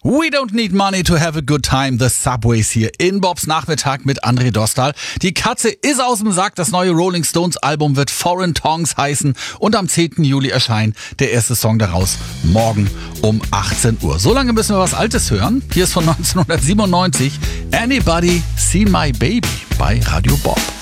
We don't need money to have a good time. The Subways hier in Bobs Nachmittag mit André Dostal. Die Katze ist aus dem Sack. Das neue Rolling Stones Album wird Foreign Tongues heißen und am 10. Juli erscheint der erste Song daraus morgen um 18 Uhr. So lange müssen wir was Altes hören. Hier ist von 1997 Anybody Seen My Baby bei Radio Bob.